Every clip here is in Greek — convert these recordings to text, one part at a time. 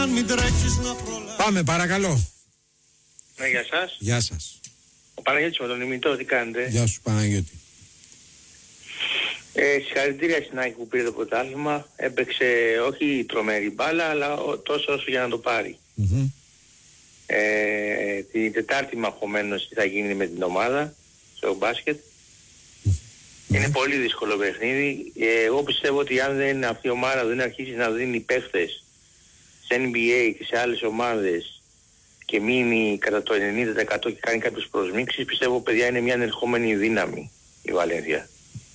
Πάμε, παρακαλώ. Ναι, για σας. Γεια σας. Ο Παναγιώτης με τον ημιτό, τι κάνετε? Γεια σου, Παναγιώτη. Συγχαρητήρια στην Άκη που πήρε το πρωτάθλημα. Έπαιξε όχι τρομερή μπάλα, αλλά τόσο όσο για να το πάρει. Mm-hmm. Την Τετάρτη μαχωμένος τι θα γίνει με την ομάδα στο μπάσκετ. Είναι πολύ δύσκολο παιχνίδι. Εγώ πιστεύω ότι αν δεν, αυτή η ομάδα δεν αρχίσει να δίνει παίχτες σε NBA και σε άλλες ομάδες και μείνει κατά το 90% και κάνει κάποιες προσμίξεις, πιστεύω παιδιά είναι μια ανερχόμενη δύναμη η Βαλένθια.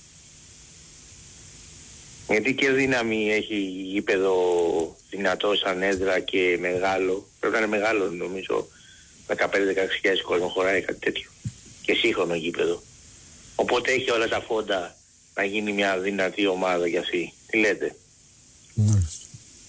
Γιατί και δύναμη έχει γήπεδο δυνατό σαν έδρα και μεγάλο. Πρέπει να είναι μεγάλο νομίζω, 15-16 χιλιάδες κόσμο χωράει κάτι τέτοιο. Και σύγχρονο γήπεδο. Οπότε έχει όλα τα φόντα να γίνει μια δυνατή ομάδα για αυτή. Τι λέτε? Μάλιστα.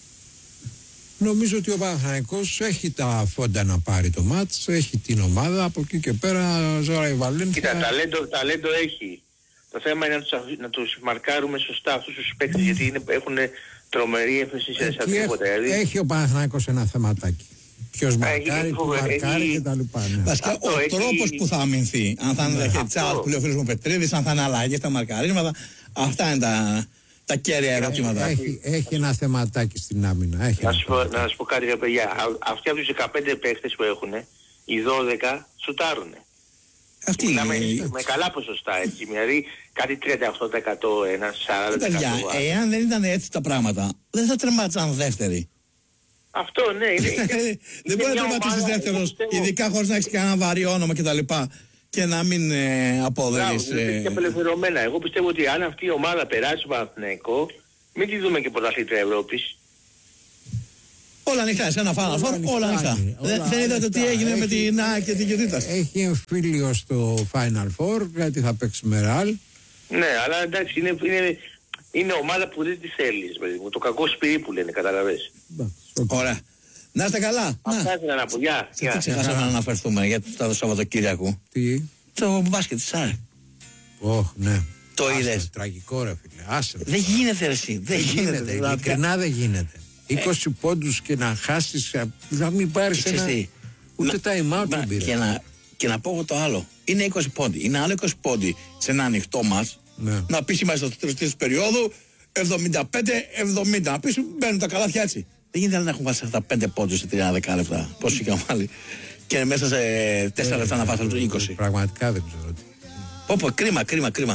Νομίζω ότι ο Παναθηναϊκός έχει τα φόντα να πάρει το μάτς, έχει την ομάδα, από εκεί και πέρα ζώρα η Βαλένθια. Κοίτα, ταλέντο έχει. Το θέμα είναι να τους μαρκάρουμε σωστά αυτούς τους παίκτες, γιατί έχουν τρομερή έφεση σε τίποτα. Έχει ο Παναθηναϊκός ένα θεματάκι. Ποιος μαρκάρει, που μαρκάρει και τα λοιπά. Βασικά ο τρόπος που θα αμυνθεί, αν θα είναι χετσάρ που λέει ο φίλος μου Πετρίδης, αν θα είναι αλλαγές, τα μαρκαρίσματα, αυτά είναι τα κέρια ερωτήματα. Έχει ένα θεματάκι στην άμυνα. Να σας πω κάτι για παιδιά. Αυτοί από τους 15 παίκτες που έχουν, οι 12 σουτάρουν. Αυτή με καλά ποσοστά έτσι, δηλαδή κάτι 38%, ένα 40%. Παιδιά, εάν δεν ήταν έτσι τα πράγματα, δεν θα τρεμάτσαν δεύτεροι. Αυτό ναι, δεν μπορεί να τερματίσεις δεύτερος, ειδικά χωρίς να έχεις κανένα βαρύ όνομα κτλ. Και να μην αποδέχεις. Και απελευθερωμένα. Εγώ πιστεύω ότι αν αυτή η ομάδα περάσει στο Παναθηναϊκό, μην τη δούμε και πρωταθλήτρια Ευρώπης. Όλα ανοιχτά, σε ένα Final Four, όλα ανοιχτά. Δεν είδατε τι έγινε με την ΑΕΚ και την Κερδίτας? Έχει εμφύλιο στο Final Four, γιατί θα παίξει με Ρεάλ. Ναι, αλλά εντάξει, είναι ομάδα που δεν τη θέλεις. Το κακό σπίτι που λένε, καταλαβες. Ωραία. Να είστε καλά. Αυτά ήθελα να πω. Γεια. Τι ξεχάσαμε να αναφερθούμε για το Σαββατοκύριακο? Τι? Το μπάσκετ της ΑΕΚ. Ναι. Το είδες? Τραγικό ρε φίλε. Δεν γίνεται ρε εσύ. Δεν γίνεται. Ειλικρινά δεν γίνεται. 20 πόντους και να χάσεις, να μην πάρεις ένα... Ούτε time out δεν πήρε. Και να πω εγώ το άλλο. Είναι 20 πόντι. Είναι άλλο 20 πόντι σε ένα ανοιχτό μας. Ναι. Να πεις είμαστε στο τέλος της περίοδου 75-70. Να πεις μπαίνουν τα καλάθια έτσι. Δεν γίνεται να έχουν βάσει αυτά 5 πόντους σε 30 λεπτά. Πόσο είχαν βάλει. Και μέσα σε 4 λεπτά να βάσει το 20. Πραγματικά δεν ξέρω τι. Κρίμα.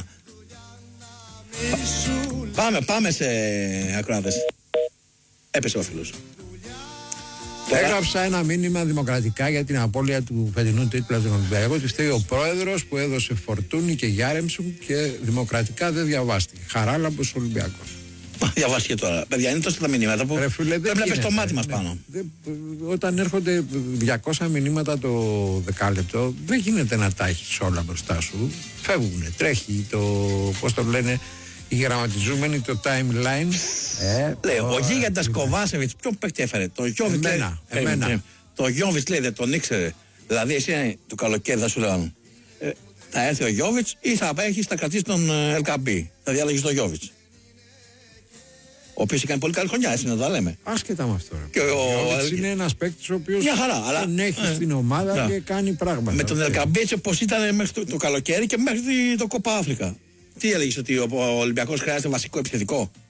Πάμε σε ακροάτες. Έπεσε ο φίλος. Έγραψα ένα μήνυμα δημοκρατικά για την απώλεια του φετινού τίτλου του Ολυμπιακού. Ότι φταίει ο πρόεδρος που έδωσε Φορτούνη και Γιάρεμψου και δημοκρατικά δεν διαβάστηκε. Χαράλαμπος Ολυμπιακός. Διαβάστηκε τώρα. Παιδιά, είναι τόσα τα μηνύματα που πρέπει να πες το μάτι μας πάνω. Όταν έρχονται 200 μηνύματα το δεκάλεπτο, δεν γίνεται να τα έχεις όλα μπροστά σου. Φεύγουνε, τρέχει το, πώς το λένε, οι γραμματιζούμενοι, το timeline. Λέει, ο Γίγαντας Κοβάσεβιτς, ποιον παίκτη έφερε? Το Γιώβιτς. Εμένα. Το Γιώβιτς λέει, δεν τον ήξερε. Δηλαδή, εσύ το καλοκαίρι θα σου λέγανε. Θα έρθει ο Γιώβιτς ή θα κρατήσει τον Ελκαμπή. Θα διάλεγεις τον Γιώβιτς. Ο οποίος έκανε πολύ καλή χρονιά, έτσι να τα λέμε. Άσχετα με αυτό. Και ο Γιώβιτς είναι ένας παίκτης ο οποίος τον έχει στην ομάδα και κάνει πράγματα. Με τον Ελκαμπή έτσι όπως ήταν μέχρι το καλοκαίρι και μέχρι το Κόπα Αφρικα. Τι έλεγες, ότι ο Ολυμπιακός χρειάζεται βασικό επιθετικό?